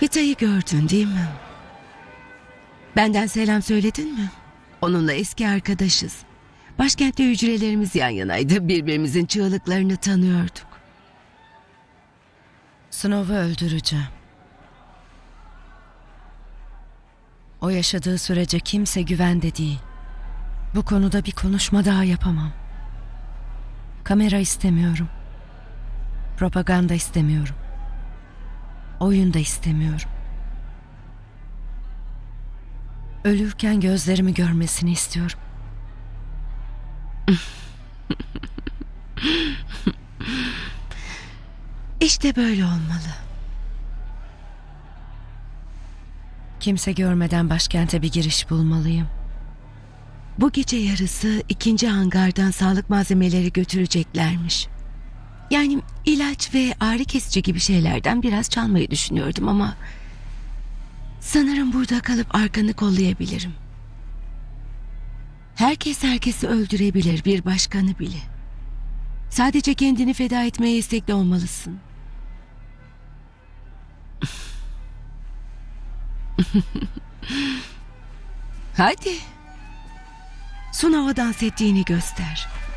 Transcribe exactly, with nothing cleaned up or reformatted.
Hita'yı gördün değil mi? Benden selam söyledin mi? Onunla eski arkadaşız. Başkentte hücrelerimiz yan yanaydı. Birbirimizin çığlıklarını tanıyorduk. Snow'u öldüreceğim. O yaşadığı sürece kimse güvende değil. Bu konuda bir konuşma daha yapamam. Kamera istemiyorum. Propaganda istemiyorum. Oyun da istemiyorum. Ölürken gözlerimi görmesini istiyorum. İşte böyle olmalı. Kimse görmeden başkente bir giriş bulmalıyım. Bu gece yarısı ikinci hangardan sağlık malzemeleri götüreceklermiş. Yani ilaç ve ağrı kesici gibi şeylerden biraz çalmayı düşünüyordum ama... sanırım burada kalıp arkanı kollayabilirim. Herkes herkesi öldürebilir, bir başkanı bile. Sadece kendini feda etmeye istekli olmalısın. Hadi. Sunava dans ettiğini göster.